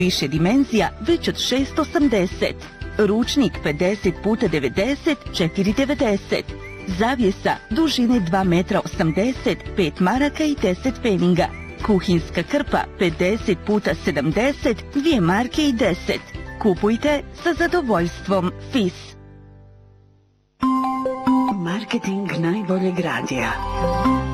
Više dimenzija već od 680. Ručnik 50x90 4,90. Zavjesa dužine 2,80 metra, 5 maraka i 10 pfeninga. Kuhinska krpa 50x70, 2 marke i 10. Kupujte sa zadovoljstvom. FIS. Marketing najboljeg radija.